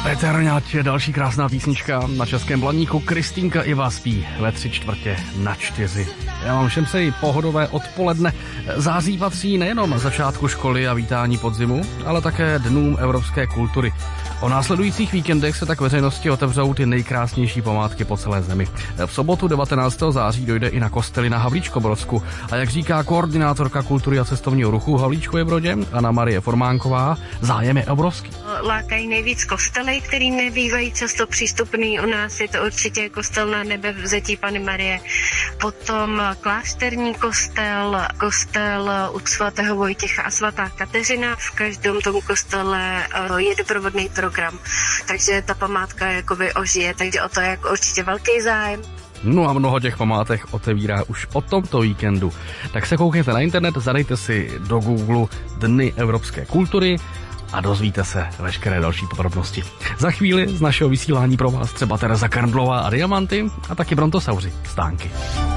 Veterňáč je další krásná písnička na Českém Blaníku. Kristýnka Iva spí ve 3/4. Já vám všem přeji pohodové odpoledne. Září patří nejenom začátku školy a vítání podzimu, ale také dnům evropské kultury. O následujících víkendech se tak veřejnosti otevřou ty nejkrásnější památky po celé zemi. V sobotu 19. září dojde i na kostely na Havlíčkobrodsku. A jak říká koordinátorka kultury a cestovního ruchu v Havlíčkově Anna Marie Formánková, zájem je obrovský. Lákají nejvíc kostely, který nebývají často přístupný. U nás je to určitě kostel na Nebevzetí Panny Marie, potom klášterní kostel u svatého Vojtěcha a svatá Kateřina. V každém tom kostele je doprovodný program, takže ta památka jakoby ožije, takže o to je jako určitě velký zájem. No a mnoho těch památek otevírá už o tomto víkendu. Tak se koukněte na internet, zadejte si do Google Dny evropské kultury a dozvíte se veškeré další podrobnosti. Za chvíli z našeho vysílání pro vás třeba Tereza Karndlová a Diamanty a taky Brontosauři stánky.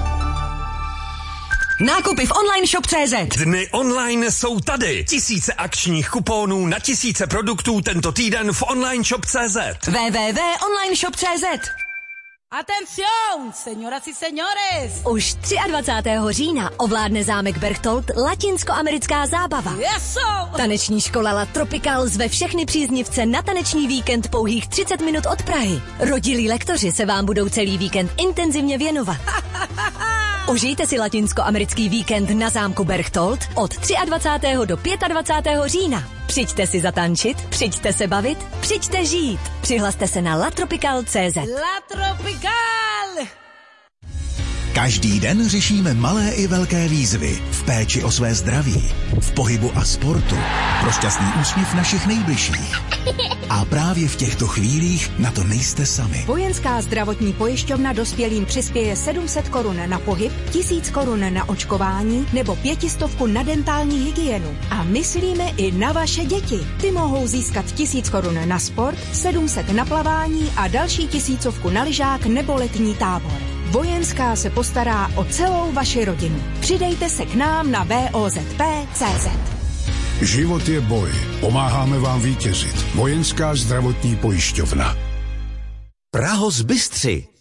Nákupy v online shop.cz. Dny online jsou tady. Tisíce akčních kuponů na tisíce produktů tento týden v online shop.cz. www.onlineshop.cz. Atención, señoras y señores! Už 23. října ovládne zámek Berchtold latinskoamerická zábava. Eso! Taneční škola La Tropical zve všechny příznivce na taneční víkend pouhých 30 minut od Prahy. Rodilí lektoři se vám budou celý víkend intenzivně věnovat. Užijte si latinskoamerický víkend na zámku Berchtold od 23. do 25. října. Přijďte si zatančit, přijďte se bavit, přijďte žít. Přihlaste se na latropical.cz. La Tropical! Každý den řešíme malé i velké výzvy v péči o své zdraví, v pohybu a sportu, pro šťastný úsměv našich nejbližších. A právě v těchto chvílích na to nejste sami. Vojenská zdravotní pojišťovna dospělým přispěje 700 korun na pohyb, 1000 korun na očkování nebo 500 na dentální hygienu. A myslíme i na vaše děti. Ty mohou získat 1000 korun na sport, 700 na plavání a další 1000 na lyžák nebo letní tábor. Vojenská se postará o celou vaši rodinu. Přidejte se k nám na VOZP.cz. Život je boj. Pomáháme vám vítězit. Vojenská zdravotní pojišťovna. Prahos Bystři.